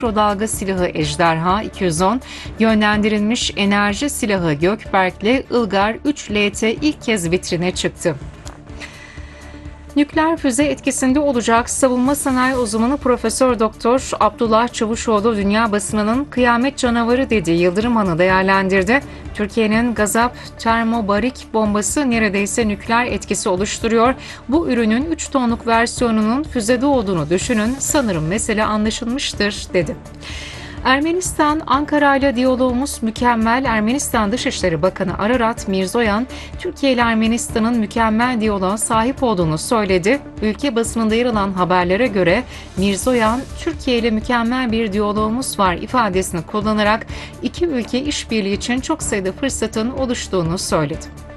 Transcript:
Mikrodalga silahı Ejderha 210, yönlendirilmiş enerji silahı Gökberk'le Ilgar 3LT ilk kez vitrine çıktı. Nükleer füze etkisinde olacak savunma sanayi uzmanı Profesör Doktor Abdullah Çavuşoğlu dünya basınının kıyamet canavarı dediği Yıldırım Han'ı değerlendirdi. Türkiye'nin Gazap termobarik bombası neredeyse nükleer etkisi oluşturuyor. Bu ürünün 3 tonluk versiyonunun füzede olduğunu düşünün. Sanırım mesele anlaşılmıştır dedi. Ermenistan, Ankara ile diyalogumuz mükemmel. Ermenistan Dışişleri Bakanı Ararat Mirzoyan, Türkiye ile Ermenistan'ın mükemmel diyaloğa sahip olduğunu söyledi. Ülke basınında yer alan haberlere göre Mirzoyan, Türkiye ile mükemmel bir diyalogumuz var ifadesini kullanarak iki ülke işbirliği için çok sayıda fırsatın oluştuğunu söyledi.